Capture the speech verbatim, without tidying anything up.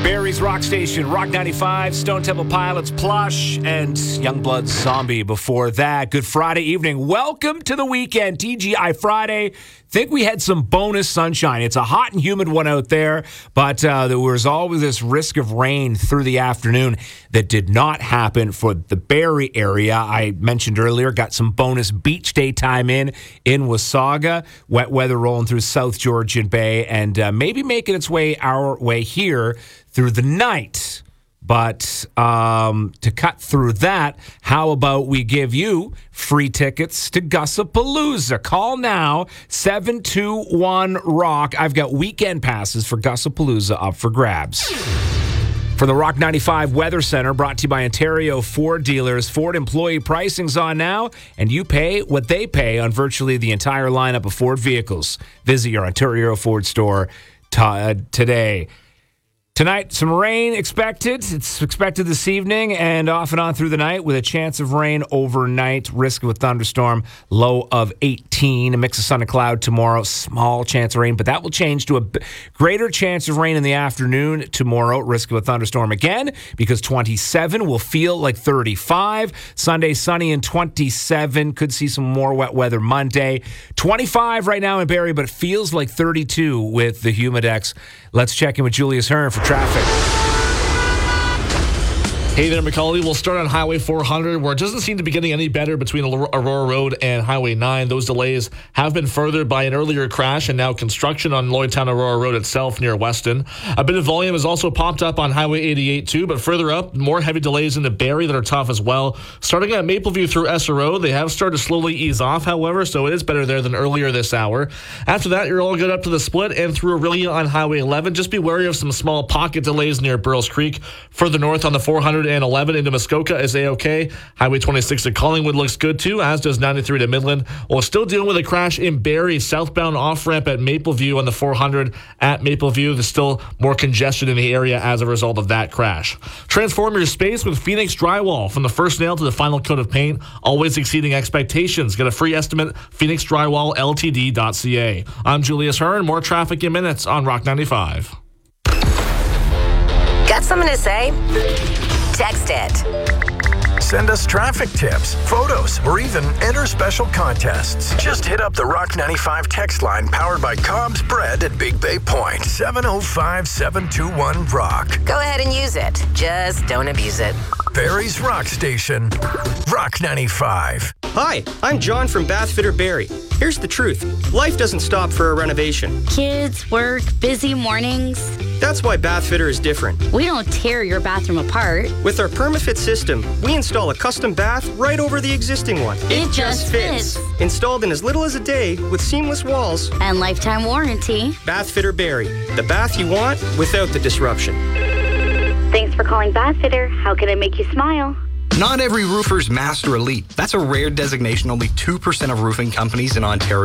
Barrie's Rock Station, Rock ninety-five, Stone Temple Pilots, Plush, and Youngblood Zombie before that. Good Friday evening. Welcome to the weekend, T G I Friday. Think we had some bonus sunshine. It's a hot and humid one out there, but uh, there was always this risk of rain through the afternoon that did not happen for the Barrie area. I mentioned earlier, got some bonus beach day time in in Wasaga. Wet weather rolling through South Georgian Bay and uh, maybe making its way our way here through the night. But um, to cut through that, how about we give you free tickets to Gussapalooza? Call now, seven two one rock. I've got weekend passes for Gussapalooza up for grabs. For the Rock ninety-five Weather Center, brought to you by Ontario Ford Dealers. Ford employee pricing's on now, and you pay what they pay on virtually the entire lineup of Ford vehicles. Visit your Ontario Ford store t- uh, today. Tonight, some rain expected. It's expected this evening and off and on through the night with a chance of rain overnight. Risk of a thunderstorm, low of eighteen. A mix of sun and cloud tomorrow. Small chance of rain, but that will change to a b- greater chance of rain in the afternoon tomorrow. Risk of a thunderstorm again because twenty-seven will feel like thirty-five. Sunday, sunny and twenty-seven. Could see some more wet weather Monday. twenty-five right now in Barrie, but it feels like thirty-two with the Humidex. Let's check in with Julius Hearn for traffic. Hey there, Macaulay. We'll start on Highway four hundred, where it doesn't seem to be getting any better between Aurora Road and Highway nine. Those delays have been furthered by an earlier crash and now construction on Lloydtown Aurora Road itself near Weston. A bit of volume has also popped up on Highway eighty-eight too, but further up, more heavy delays into Barrie that are tough as well. Starting at Mapleview through S R O, they have started to slowly ease off, however, so it is better there than earlier this hour. After that, you're all good up to the split and through Aurelia on Highway eleven. Just be wary of some small pocket delays near Burles Creek. Further north on the four hundred eleven into Muskoka is A-OK. Highway twenty-six to Collingwood looks good too, as does ninety-three to Midland. We're still dealing with a crash in Barrie, southbound off-ramp at Mapleview on the four hundred at Mapleview. There's still more congestion in the area as a result of that crash. Transform your space with Phoenix Drywall. From the first nail to the final coat of paint, always exceeding expectations. Get a free estimate, phoenix drywall l t d dot c a. I'm Julius Hearn. More traffic in minutes on Rock ninety-five. Got something to say? Text it. Send us traffic tips, photos, or even enter special contests. Just hit up the Rock ninety-five text line powered by Cobb's Bread at Big Bay Point. seven oh five, seven two one, rock. Go ahead and use it. Just don't abuse it. Barrie's Rock Station, Rock ninety-five. Hi, I'm John from Bathfitter Barrie. Here's the truth. Life doesn't stop for a renovation. Kids, work, busy mornings. That's why Bathfitter is different. We don't tear your bathroom apart. With our PermaFit system, we install a custom bath right over the existing one. It, it just fits. fits. Installed in as little as a day with seamless walls. And lifetime warranty. Bathfitter Barrie. The bath you want without the disruption. Thanks for calling Bathfitter. How can I make you smile? Not every roofer's Master Elite. That's a rare designation only two percent of roofing companies in Ontario